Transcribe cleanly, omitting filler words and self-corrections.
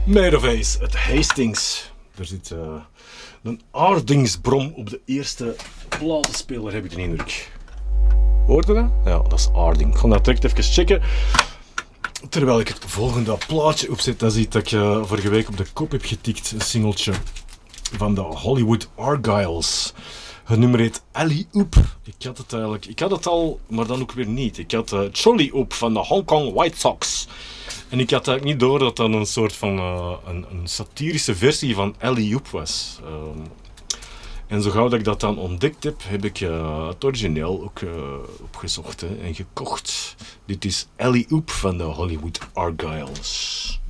Made of Ace, het Hastings. Er zit een aardingsbrom op de eerste platenspeler, heb ik de indruk. Hoorde dat? Ja, dat is aarding. Ik ga dat direct even checken. Terwijl ik het volgende plaatje opzet, dan zie ik dat ik vorige week op de kop heb getikt. Een singeltje van de Hollywood Argyles. Het nummer heet Alley Oop. Ik had het al, maar dan ook weer niet. Ik had Trolley Oop van de Hong Kong White Sox. En ik had eigenlijk niet door dat dat een soort van een satirische versie van Alley Oop was. En zo gauw dat ik dat dan ontdekt heb, heb ik het origineel ook opgezocht en gekocht. Dit is Alley Oop van de Hollywood Argyles.